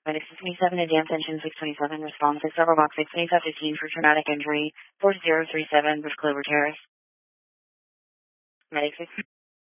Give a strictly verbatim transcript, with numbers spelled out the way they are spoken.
Medic six twenty-seven, advanced engine six twenty-seven, response six Server Box six twenty-five fifteen for traumatic injury, four zero three seven with Clover Terrace. Medic six